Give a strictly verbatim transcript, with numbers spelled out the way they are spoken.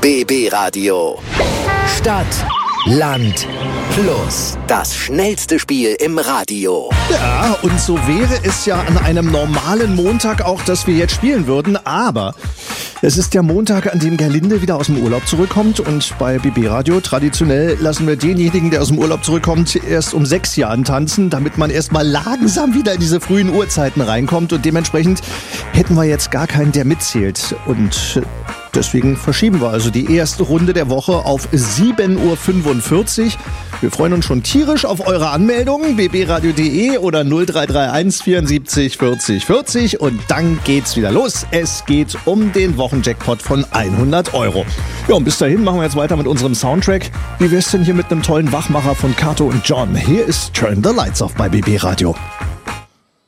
B B Radio. Stadt, Land, Plus. Das schnellste Spiel im Radio. Ja, und so wäre es ja an einem normalen Montag auch, dass wir jetzt spielen würden. Aber es ist der Montag, an dem Gerlinde wieder aus dem Urlaub zurückkommt. Und bei B B Radio traditionell lassen wir denjenigen, der aus dem Urlaub zurückkommt, erst um sechs Jahren tanzen, damit man erst mal langsam wieder in diese frühen Uhrzeiten reinkommt. Und dementsprechend hätten wir jetzt gar keinen, der mitzählt. Und deswegen verschieben wir also die erste Runde der Woche auf sieben Uhr fünfundvierzig. Wir freuen uns schon tierisch auf eure Anmeldungen. b b radio punkt d e oder null drei drei eins vierundsiebzig vierzig vierzig. Und dann geht's wieder los. Es geht um den Wochenjackpot von hundert Euro. Ja, und bis dahin machen wir jetzt weiter mit unserem Soundtrack. Wie wär's denn hier mit einem tollen Wachmacher von Kato und John? Hier ist Turn the Lights Off bei B B Radio.